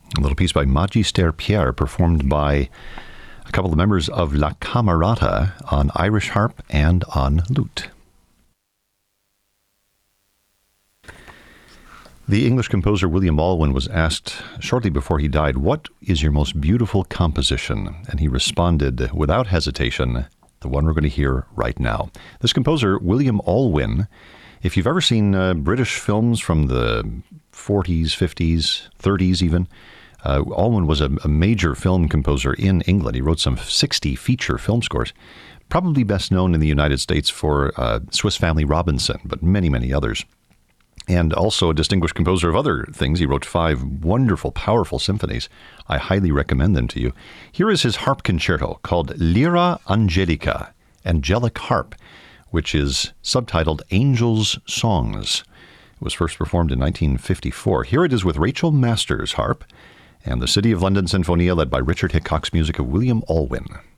A little piece by Magister Pierre, performed by a couple of members of La Camerata on Irish harp and on lute. The English composer William Alwyn was asked shortly before he died, "What is your most beautiful composition?" And he responded without hesitation, the one we're going to hear right now. This composer, William Alwyn, if you've ever seen British films from the 40s, 50s, 30s even, Alwyn was a major film composer in England. He wrote some 60 feature film scores, probably best known in the United States for Swiss Family Robinson, but many, many others. And also a distinguished composer of other things. He wrote 5 wonderful, powerful symphonies. I highly recommend them to you. Here is his harp concerto called Lyra Angelica, Angelic Harp, which is subtitled Angels' Songs. It was first performed in 1954. Here it is with Rachel Masters harp and the City of London Sinfonia, led by Richard Hickox, music of William Alwyn.